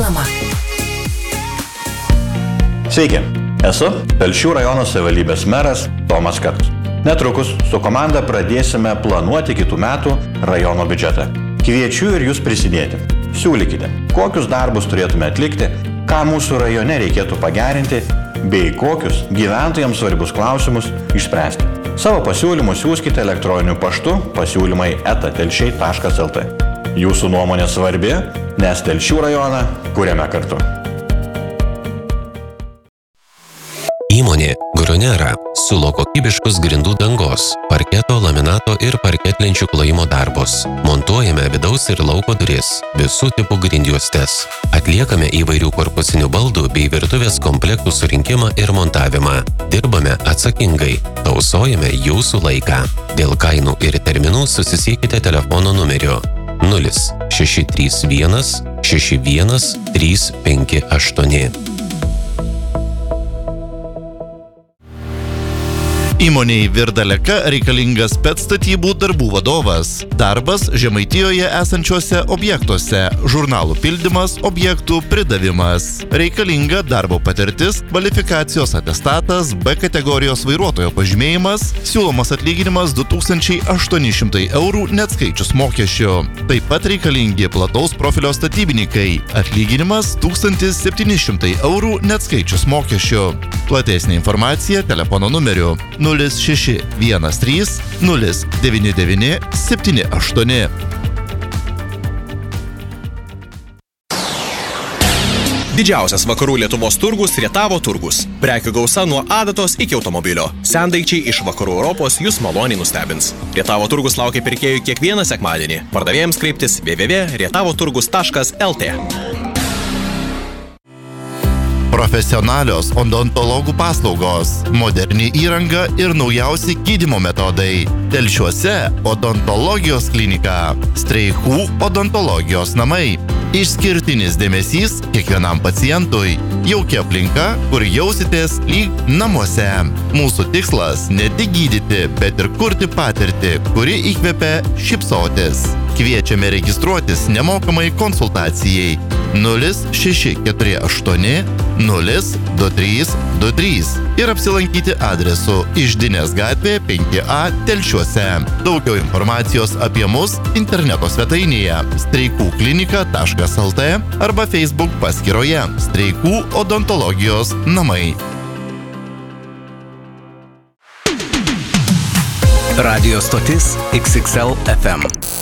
reklama. Sveiki, esu Telšių rajono savivaldybės meras Tomas Katkus. Netrukus su komanda pradėsime planuoti kitų metų rajono biudžetą. Kviečiu ir jūs prisidėti. Siūlykite, kokius darbus turėtume atlikti, ką mūsų rajone reikėtų pagerinti, bei kokius gyventojams svarbius klausimus išspręsti. Savo pasiūlymus siųskite elektroniniu paštu pasiūlymai@telšiai.lt. Jūsų nuomonė svarbi, nes Telšių rajoną kuriame kartu. Įmonė Grunera siūlo kokybiškus grindų dangos, parketo, laminato ir parketlenčių klojimo darbus. Montuojame vidaus ir lauko duris, visų tipų grindjuostes. Atliekame įvairių korpusinių baldų bei virtuvės komplektų surinkimą ir montavimą. Dirbame atsakingai, tausojame jūsų laiką. Dėl kainų ir terminų susisiekite telefono numeriu 0631 61 358. Įmonei Virdaleka reikalingas spec statybų darbų vadovas. Darbas Žemaitijoje esančiuose objektuose. Žurnalų pildymas, objektų pridavimas. Reikalinga darbo patirtis, kvalifikacijos atestatas, B kategorijos vairuotojo pažymėjimas. Siūlomas atlyginimas 2800 eurų neatskaičius mokesčių. Taip pat reikalingi plataus profilio statybininkai. Atlyginimas 1700 eurų neatskaičius mokesčių. Platesnė informacija telefono numeriu 0613 099 78. Didžiausias vakarų Lietuvos turgus Rietavo turgus. Prekių gausa nuo adatos iki automobilio. Sendaikčiai iš vakarų Europos jūs maloniai nustebins. Rietavo turgus laukia pirkėjų kiekvieną sekmadienį. Pardavėjams kreiptis www.rietavoturgus.lt. Profesionalios odontologų paslaugos, moderni įranga ir naujausi gydymo metodai. Telšiuose odontologijos klinika, Streikų odontologijos namai. Išskirtinis dėmesys kiekvienam pacientui. Jaukia aplinka, kur jausitės lyg namuose. Mūsų tikslas ne tik gydyti, bet ir kurti patirtį, kuri įkvepia šypsotis. Kviečiame registruotis nemokamai konsultacijai 0648 02323 ir apsilankyti adresu Iždinės gatvė 5A Telšiuose. Daugiau informacijos apie mus interneto svetainėje streikuklinika.lt arba Facebook paskyroje Streikų odontologijos namai. Radio stotis XXL FM.